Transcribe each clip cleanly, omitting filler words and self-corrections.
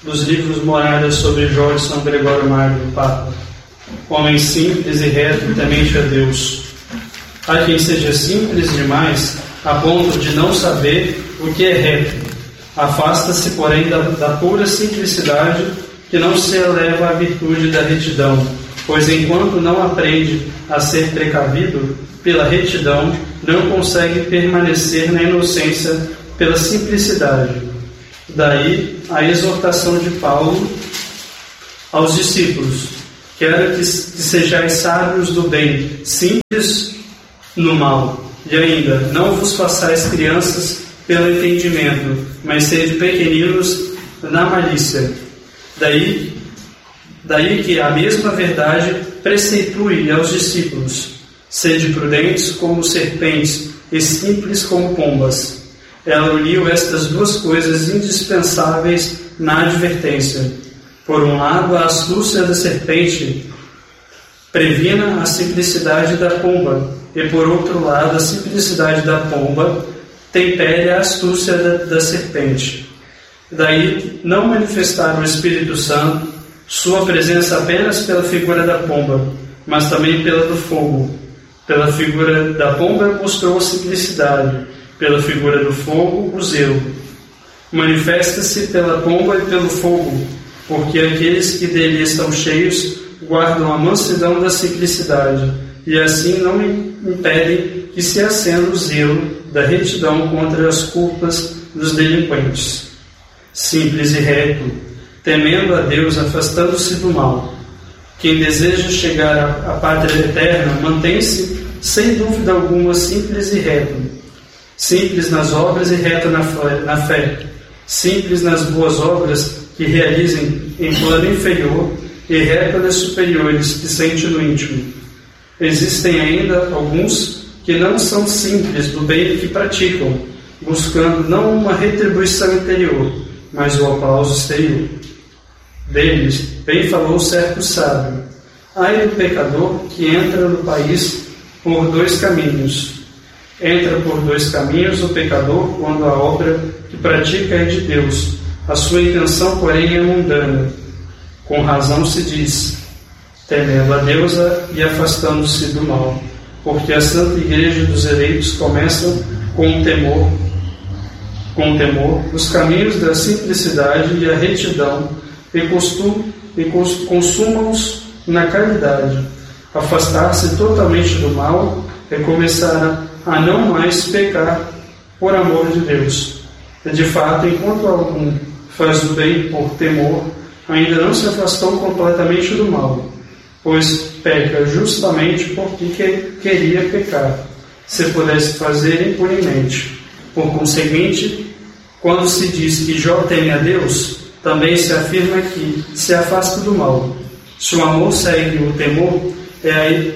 dos livros Moradas sobre Jó de São Gregório Magno, Papa. Homem simples e reto, temente a Deus. Há quem seja simples demais, a ponto de não saber o que é reto. Afasta-se, porém, da pura simplicidade, que não se eleva à virtude da retidão, pois enquanto não aprende a ser precavido pela retidão, não consegue permanecer na inocência pela simplicidade. Daí a exortação de Paulo aos discípulos: quero que sejais sábios do bem, simples no mal, e ainda, não vos façais crianças pelo entendimento, mas sede pequeninos na malícia. Daí que a mesma verdade preceitue aos discípulos: sede prudentes como serpentes e simples como pombas. Ela uniu estas duas coisas indispensáveis na advertência. Por um lado, a astúcia da serpente previna a simplicidade da pomba, e por outro lado, a simplicidade da pomba tempere a astúcia da serpente. Daí não manifestar o Espírito Santo, sua presença apenas pela figura da pomba, mas também pela do fogo. Pela figura da pomba mostrou a simplicidade, pela figura do fogo o zelo. Manifesta-se pela pomba e pelo fogo, porque aqueles que dele estão cheios guardam a mansidão da simplicidade, e assim não impedem que se acenda o zelo da retidão contra as culpas dos delinquentes. Simples e reto, temendo a Deus, afastando-se do mal. Quem deseja chegar à pátria eterna mantém-se, sem dúvida alguma, simples e reto. Simples nas obras e reto na fé. Simples nas boas obras que realizem em plano inferior e reto nas superiores que sente no íntimo. Existem ainda alguns que não são simples do bem que praticam, buscando não uma retribuição interior, mas o aplauso exterior. Deles, bem falou certo sábio: ai do pecador que entra no país por dois caminhos. Entra por dois caminhos o pecador quando a obra que pratica é de Deus, a sua intenção, porém, é mundana. Com razão se diz: temendo a Deus e afastando-se do mal, porque a Santa Igreja dos eleitos começa com o temor, os caminhos da simplicidade e a retidão, e consumam-os na caridade. Afastar-se totalmente do mal é começar a não mais pecar por amor de Deus. De fato, enquanto algum faz o bem por temor, ainda não se afastou completamente do mal, pois peca justamente porque queria pecar, se pudesse fazer impunemente. Por conseguinte, quando se diz que Jó teme a Deus, também se afirma que se afasta do mal. Se o amor segue o temor, é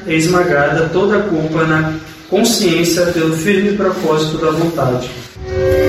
esmagada toda a culpa na consciência pelo firme propósito da vontade.